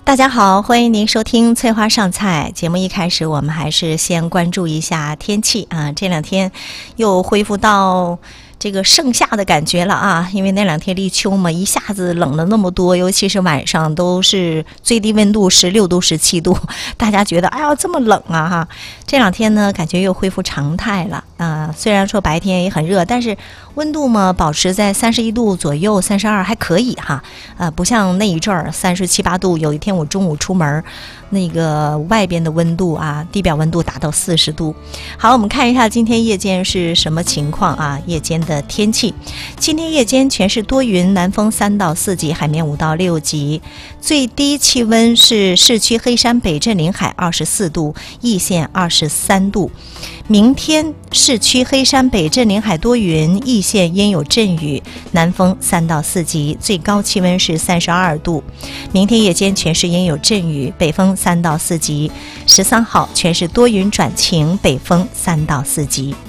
大家好，欢迎您收听翠花上菜节目。一开始我们还是先关注一下天气啊，这两天又恢复到这个盛夏的感觉了啊，因为那两天立秋嘛，一下子冷了那么多，尤其是晚上都是最低温度16度、17度，大家觉得哎呀这么冷啊哈。这两天呢，感觉又恢复常态了啊。虽然说白天也很热，但是温度嘛保持在31度左右，32还可以哈。不像那一阵儿37、8度，有一天我中午出门，那个外边的温度啊，地表温度达到40度。好，我们看一下今天夜间是什么情况啊？夜间的天气，今天夜间全是多云，南风3到4级，海面5到6级。最低气温是市区黑山北镇临海24度，易县23度。明天市区黑山北镇临海多云，易县阴有阵雨，南风3到4级，最高气温是32度。明天夜间全市阴有阵雨，北风3到4级。13号全是多云转晴，北风3到4级。